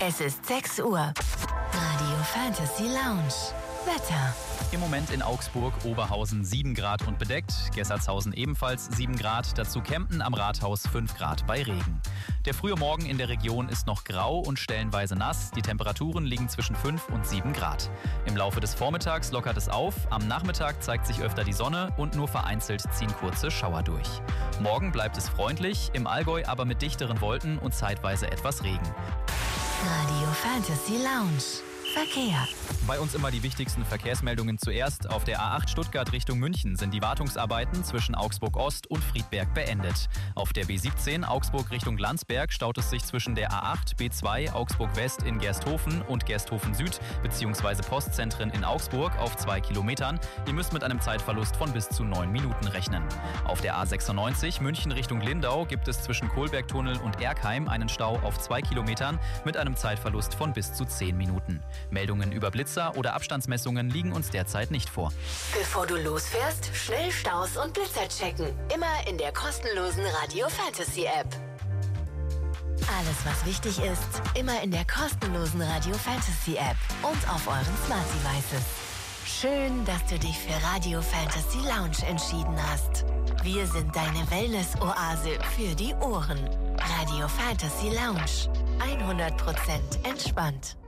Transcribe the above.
Es ist 6 Uhr. Radio Fantasy Lounge. Wetter. Im Moment in Augsburg, Oberhausen 7 Grad und bedeckt, Gessertshausen ebenfalls 7 Grad, dazu Kempten am Rathaus 5 Grad bei Regen. Der frühe Morgen in der Region ist noch grau und stellenweise nass, die Temperaturen liegen zwischen 5 und 7 Grad. Im Laufe des Vormittags lockert es auf, am Nachmittag zeigt sich öfter die Sonne und nur vereinzelt ziehen kurze Schauer durch. Morgen bleibt es freundlich, im Allgäu aber mit dichteren Wolken und zeitweise etwas Regen. Radio Fantasy Lounge. Verkehr. Bei uns immer die wichtigsten Verkehrsmeldungen zuerst. Auf der A8 Stuttgart Richtung München sind die Wartungsarbeiten zwischen Augsburg Ost und Friedberg beendet. Auf der B17 Augsburg Richtung Landsberg staut es sich zwischen der A8 B2 Augsburg West in Gersthofen und Gersthofen Süd bzw. Postzentren in Augsburg auf 2 Kilometern. Ihr müsst mit einem Zeitverlust von bis zu 9 Minuten rechnen. Auf der A96 München Richtung Lindau gibt es zwischen Kohlbergtunnel und Erkheim einen Stau auf 2 Kilometern mit einem Zeitverlust von bis zu 10 Minuten. Meldungen über Blitzer oder Abstandsmessungen liegen uns derzeit nicht vor. Bevor du losfährst, schnell Staus und Blitzer checken. Immer in der kostenlosen Radio Fantasy App. Alles, was wichtig ist, immer in der kostenlosen Radio Fantasy App und auf euren Smart Devices. Schön, dass du dich für Radio Fantasy Lounge entschieden hast. Wir sind deine Wellness-Oase für die Ohren. Radio Fantasy Lounge. 100% entspannt.